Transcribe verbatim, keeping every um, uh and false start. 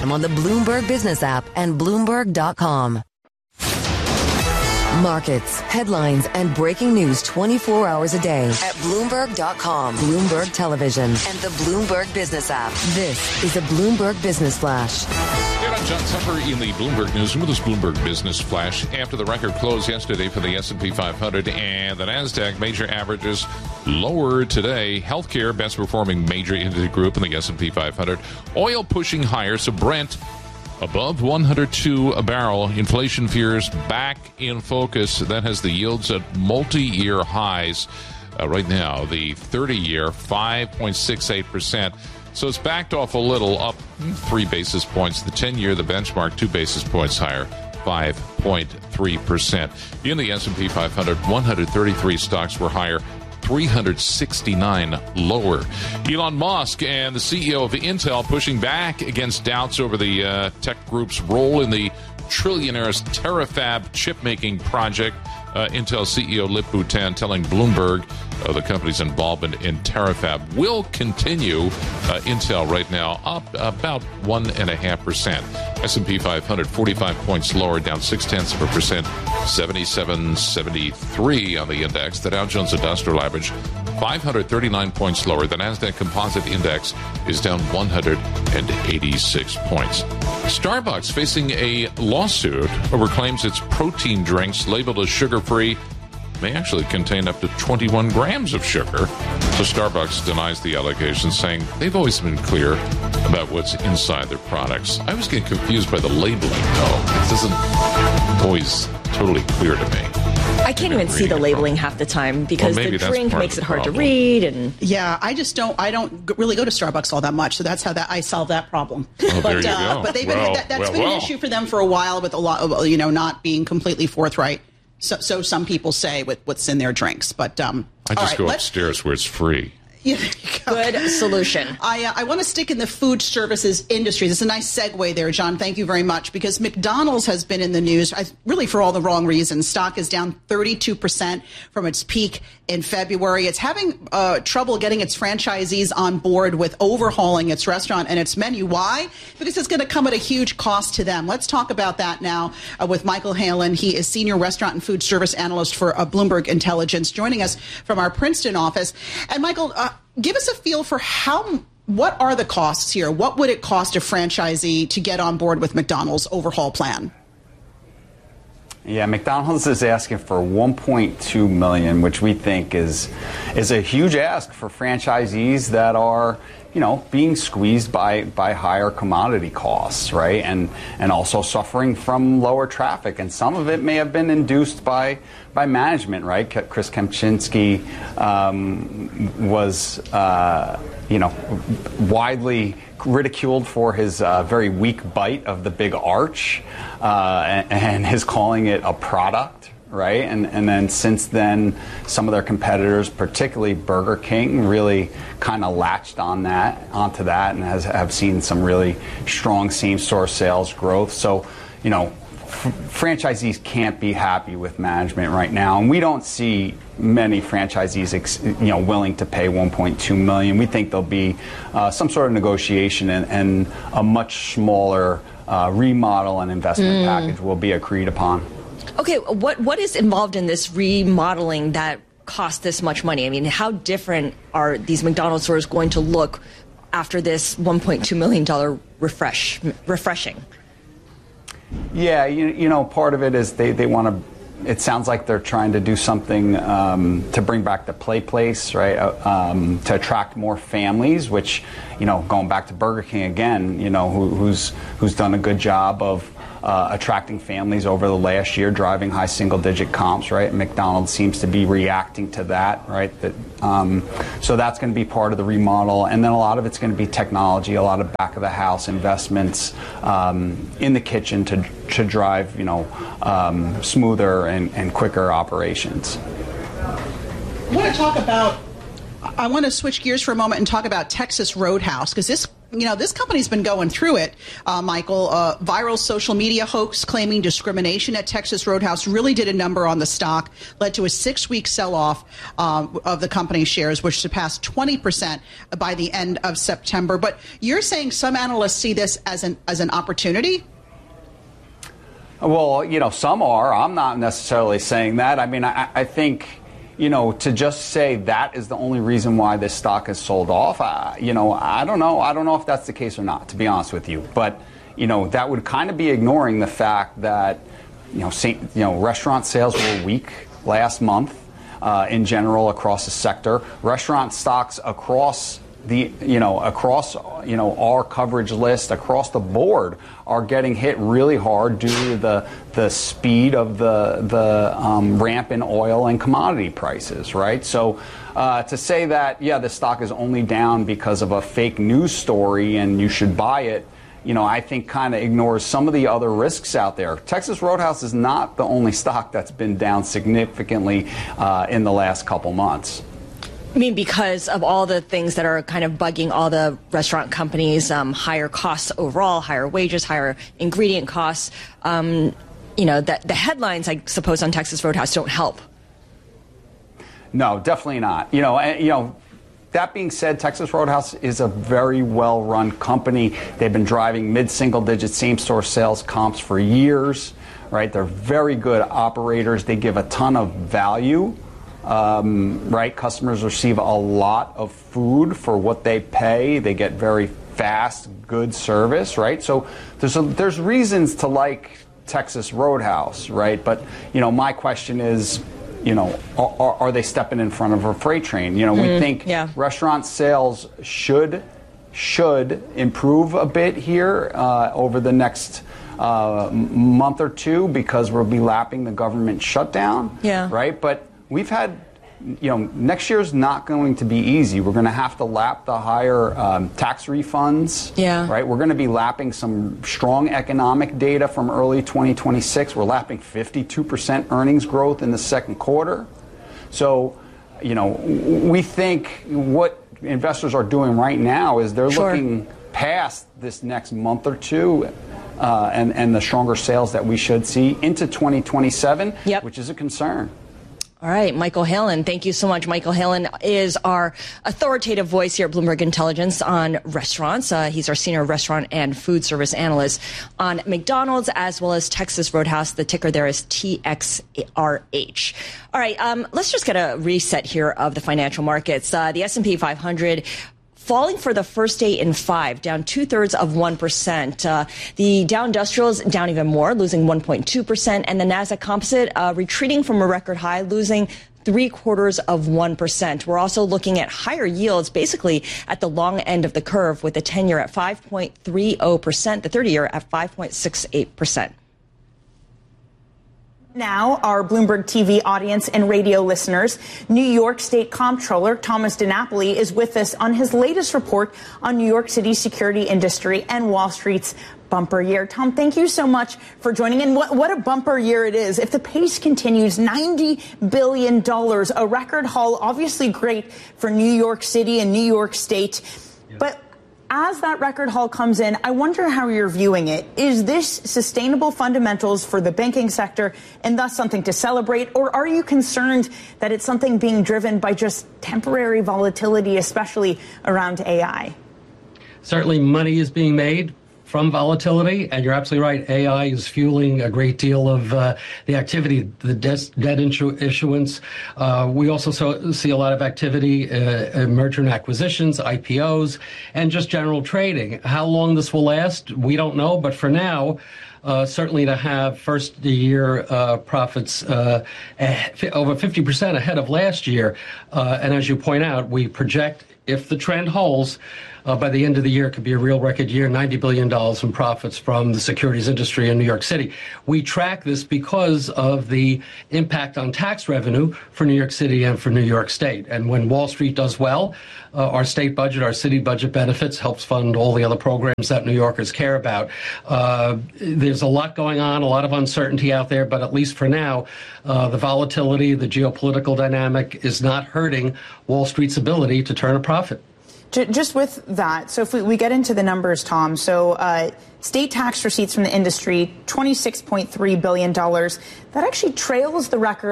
I'm on the Bloomberg Business app and Bloomberg dot com. Markets, headlines, and breaking news twenty-four hours a day at Bloomberg dot com, Bloomberg Television, and the Bloomberg Business app. This is a Bloomberg Business Flash. Here I'm John Tupper in the Bloomberg Newsroom with this Bloomberg Business Flash. After the record close yesterday for the S and P five hundred and the NASDAQ, major averages lower today. Healthcare, best performing major industry group in the S and P five hundred. Oil pushing higher, so Brent above one hundred two a barrel. Inflation fears back in focus. That has the yields at multi-year highs. Uh, right now, the thirty-year, five point six eight percent. So it's backed off a little, up three basis points. The ten-year, the benchmark, two basis points higher, five point three percent. In the S and P five hundred, one hundred thirty-three stocks were higher, three hundred sixty-nine lower. Elon Musk and the C E O of Intel pushing back against doubts over the uh, tech group's role in the trillionaire's terafab chip-making project. Uh, Intel C E O Lip-Bu Tan telling Bloomberg uh, the company's involvement in terafab will continue. Uh, Intel right now up about one point five percent. S and P five hundred, forty-five points lower, down six tenths of a percent, seventy-seven seventy-three on the index. The Dow Jones Industrial Average, five hundred thirty-nine points lower. The NASDAQ Composite Index is down one hundred eighty-six points. Starbucks facing a lawsuit over claims its protein drinks labeled as sugar-free may actually contain up to twenty-one grams of sugar. So Starbucks denies the allegations, saying they've always been clear about what's inside their products. I was getting confused by the labeling, though. It doesn't always totally clear to me. I can't even see the labeling half the time because well, the drink makes it hard to read. And yeah, I just don't. I don't really go to Starbucks all that much, so that's how that I solve that problem. Well, but there you uh, go. but they've been well, that, that's well, been well. an issue for them for a while with a lot of, you know, not being completely forthright. So, so some people say with what's in their drinks, but um, I just right, go upstairs where it's free. Yeah, good solution. I, uh, I want to stick in the food services industry. It's a nice segue there, John. Thank you very much. Because McDonald's has been in the news, I, really for all the wrong reasons. Stock is down thirty-two percent from its peak in February. It's having uh, trouble getting its franchisees on board with overhauling its restaurant and its menu. Why? Because it's going to come at a huge cost to them. Let's talk about that now uh, with Michael Halen. He is Senior Restaurant and Food Service Analyst for uh, Bloomberg Intelligence, joining us from our Princeton office. And Michael, uh, give us a feel for how, what are the costs here? What would it cost a franchisee to get on board with McDonald's overhaul plan? Yeah, McDonald's is asking for one point two million dollars, which we think is is a huge ask for franchisees that are, you know, being squeezed by, by higher commodity costs, right? And and also suffering from lower traffic. And some of it may have been induced by by management, right? Chris Kempczinski um, was, uh, you know, widely ridiculed for his uh, very weak bite of the Big Arch, uh, and, and his calling it a product, right? And and then since then, some of their competitors, particularly Burger King, really kind of latched on that onto that and has have seen some really strong same-store sales growth. So, you know, f- franchisees can't be happy with management right now, and we don't see many franchisees, ex- you know, willing to pay one point two million dollars. We think there'll be uh, some sort of negotiation, and, and a much smaller uh, remodel and investment mm. package will be agreed upon. Okay, what what is involved in this remodeling that costs this much money? I mean, how different are these McDonald's stores going to look after this one point two million dollars refresh refreshing? Yeah, you, you know, part of it is they, they want to, it sounds like they're trying to do something um, to bring back the play place, right, uh, um, to attract more families, which, you know, going back to Burger King again, you know, who, who's who's done a good job of uh, attracting families over the last year, driving high single-digit comps, right? McDonald's seems to be reacting to that, right? That, um, so that's going to be part of the remodel, and then a lot of it's going to be technology, a lot of back-of-the-house investments um, in the kitchen to to drive, you know, um, smoother and, and quicker operations. I want to talk about. I want to switch gears for a moment and talk about Texas Roadhouse, because this you know, this company's been going through it, uh, Michael. Uh, viral social media hoax claiming discrimination at Texas Roadhouse really did a number on the stock, led to a six-week sell-off um, of the company's shares, which surpassed twenty percent by the end of September. But you're saying some analysts see this as an as an opportunity? Well, you know, some are. I'm not necessarily saying that. I mean, I, I think, you know, to just say that is the only reason why this stock is sold off, I, you know, I don't know. I don't know if that's the case or not, to be honest with you. But, you know, that would kind of be ignoring the fact that, you know, Saint, you know, restaurant sales were weak last month uh, in general across the sector. Restaurant stocks across the, you know, across, you know, our coverage list across the board are getting hit really hard due to the the speed of the the um, ramp in oil and commodity prices, right? So uh, to say that, yeah, the stock is only down because of a fake news story and you should buy it, you know, I think kind of ignores some of the other risks out there. Texas Roadhouse is not the only stock that's been down significantly uh, in the last couple months. I mean, because of all the things that are kind of bugging all the restaurant companies, um, higher costs overall, higher wages, higher ingredient costs, um, you know, that the headlines, I suppose, on Texas Roadhouse don't help. No, definitely not. You know, and, you know, that being said, Texas Roadhouse is a very well-run company. They've been driving mid-single-digit same-store sales comps for years, right? They're very good operators. They give a ton of value. Um, right, customers receive a lot of food for what they pay. They get very fast, good service, right? So there's a, there's reasons to like Texas Roadhouse, right? But you know, my question is, you know, are, are they stepping in front of a freight train? You know, mm, we think yeah. restaurant sales should should improve a bit here uh, over the next uh, month or two because we'll be lapping the government shutdown, yeah. right? But we've had, you know, next year's not going to be easy. We're going to have to lap the higher um, tax refunds, yeah. right? We're going to be lapping some strong economic data from early twenty twenty-six. We're lapping fifty-two percent earnings growth in the second quarter. So, you know, we think what investors are doing right now is they're sure. looking past this next month or two uh, and, and the stronger sales that we should see into twenty twenty-seven, yep. which is a concern. All right, Michael Halen, thank you so much. Michael Halen is our authoritative voice here at Bloomberg Intelligence on restaurants. Uh, he's our senior restaurant and food service analyst on McDonald's as well as Texas Roadhouse. The ticker there is T X R H. All right, um, let's just get a reset here of the financial markets. Uh, the S and P five hundred falling for the first day in five, down two-thirds of one percent. Uh, the Dow Industrials down even more, losing one point two percent. And the Nasdaq Composite uh, retreating from a record high, losing three-quarters of one percent. We're also looking at higher yields, basically at the long end of the curve, with the ten-year at five point three zero percent, the thirty-year at five point six eight percent. Now, our Bloomberg T V audience and radio listeners, New York State Comptroller Thomas DiNapoli is with us on his latest report on New York City's security industry and Wall Street's bumper year. Tom, thank you so much for joining in. What, what a bumper year it is. If the pace continues, ninety billion dollars, a record haul, obviously great for New York City and New York State. Yeah. But as that record haul comes in, I wonder how you're viewing it. Is this sustainable fundamentals for the banking sector and thus something to celebrate? Or are you concerned that it's something being driven by just temporary volatility, especially around A I? Certainly money is being made from volatility, and you're absolutely right. A I is fueling a great deal of uh, the activity, the debt, debt issu- issuance. Uh, we also so, see a lot of activity uh, in merger and acquisitions, I P Os, and just general trading. How long this will last, we don't know, but for now, Uh, certainly to have first the year uh, profits uh, over fifty percent ahead of last year. Uh, and as you point out, we project if the trend holds, uh, by the end of the year, it could be a real record year, ninety billion dollars in profits from the securities industry in New York City. We track this because of the impact on tax revenue for New York City and for New York State. And when Wall Street does well, uh, our state budget, our city budget benefits, helps fund all the other programs that New Yorkers care about. Uh, there's a lot going on, a lot of uncertainty out there, but at least for now, uh, the volatility, the geopolitical dynamic is not hurting Wall Street's ability to turn a profit. J- just with that, so if we, we get into the numbers, Tom, so uh, state tax receipts from the industry, twenty-six point three billion dollars. That actually trails the record